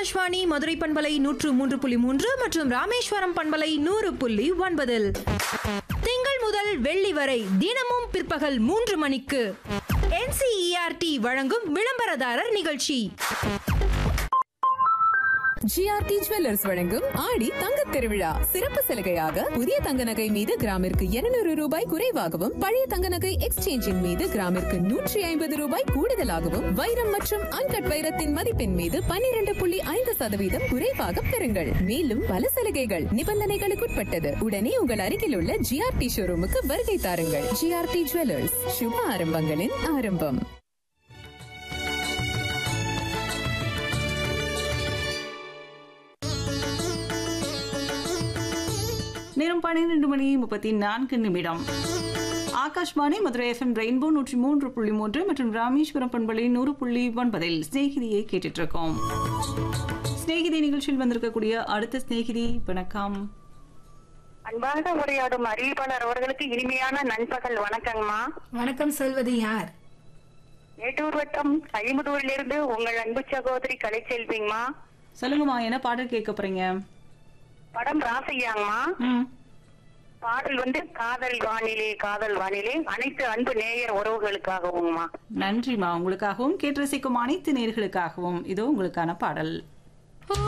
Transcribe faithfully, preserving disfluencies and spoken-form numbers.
ஆகாஷ்வாணி மதுரை பண்பலை நூற்று மூன்று புள்ளி மூன்று மற்றும் ராமேஸ்வரம் பண்பலை நூறு புள்ளி ஒன்பதில் திங்கள் முதல் வெள்ளி வரை தினமும் பிற்பகல் மூன்று மணிக்கு N C E R D வழங்கும் விளம்பரதாரர் நிகழ்ச்சி. ஜிஆர்டி ஜுவல்லர்ஸ் வழங்கும் ஆடி தங்க திருவிழா சிறப்பு சலுகையாக புதிய தங்க நகை மீது கிராமிற்கு இருநூறு ரூபாய் குறைவாகவும் பழைய தங்க நகை எக்ஸ்சேஞ்சின் மீது கிராமிற்கு நூற்றி ஐம்பது ரூபாய் கூடுதலாகவும் வைரம் மற்றும் அன்கட் வைரத்தின் மதிப்பின் மீது பன்னிரண்டு புள்ளி ஐந்து சதவீதம் குறைவாக பெறுங்கள். மேலும் பல சலுகைகள் நிபந்தனைகளுக்குட்பட்டது. உடனே உங்கள் அருகில் உள்ள ஜிஆர்டி ஷோரூமுக்கு வருகை தாருங்கள். ஜிஆர்டி ஜுவல்லர்ஸ், சுப ஆரம்பங்களின் ஆரம்பம். நேரம் பன்னிரண்டு மணி முப்பத்தி நான்கு நிமிடம். ஆகாஷ்வாணி மதுரை எஃப்எம் ரெயின்போ நூற்றி மூன்று புள்ளி மூன்று மற்றும் ராமேஸ்வரம் பண்பலை நூறு புள்ளி ஒன்பதில் ஸ்நேகிதியை கேட்டுட்டு இருக்கோம். ஸ்நேகிதி நிகழ்ச்சியில் வந்திருக்கக்கூடிய அடுத்த ஸ்நேகிதி, வணக்கம். அன்பாக உரையாடும் அறிவிப்பாளர் அவர்களுக்கு இனிமையான நண்பகல் வணக்கங்கம்மா. வணக்கம். சொல்வது யார்? மேட்டூர் வட்டம் ஐம்பதூரிலிருந்து உங்கள் அன்பு சகோதரி கலைச்செல்விங்கம்மா. சொல்லுங்கம்மா, என்ன பாடல் கேட்க போறீங்க? படம் ராசையாங்கம்மா. பாடல் வந்து காதல் வானிலே காதல் வானிலே அனைத்து அன்பு நேயர் உறவுகளுக்காகவும்மா. நன்றிமா. உங்களுக்காகவும் கேட்டு ரசிக்கும் அனைத்து நேயர்களுக்காகவும் இதோ உங்களுக்கான பாடல்.